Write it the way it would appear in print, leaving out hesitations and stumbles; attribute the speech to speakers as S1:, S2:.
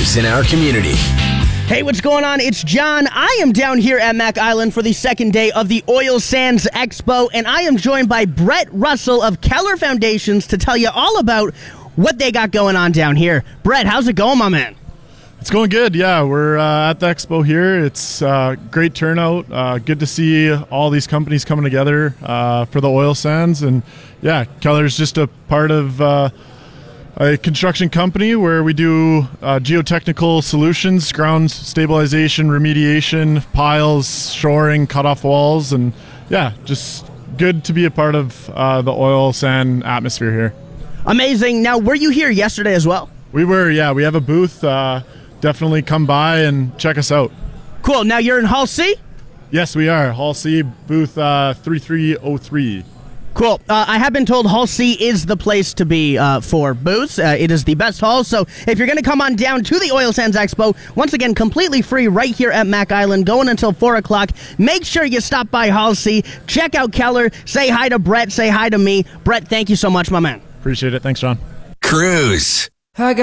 S1: leaders in our community.
S2: Hey, what's going on? It's John. I am down here at Mack Island for the second day of the Oil Sands Expo, and I am joined by Brett Russell of Keller Foundations to tell you all about what they got going on down here. Brett, how's it going, my man?
S3: It's going good, yeah. We're at the expo here. It's great turnout. Good to see all these companies coming together for the oil sands. And yeah, Keller's just a part of a construction company where we do geotechnical solutions, ground stabilization, remediation, piles, shoring, cut-off walls. And yeah, just good to be a part of the oil sand atmosphere here.
S2: Amazing. Now, were you here yesterday as well?
S3: We were, yeah. We have a booth. Definitely come by and check us out.
S2: Cool. Now you're in Hall C?
S3: Yes, we are. Hall C, booth 3303.
S2: Cool. I have been told Hall C is the place to be for booths. It is the best hall. So if you're going to come on down to the Oil Sands Expo, once again, completely free right here at Mack Island, going until 4 o'clock. Make sure you stop by Hall C. Check out Keller. Say hi to Brett. Say hi to me. Brett, thank you so much, my man.
S3: Appreciate it. Thanks, John.
S1: Cruise.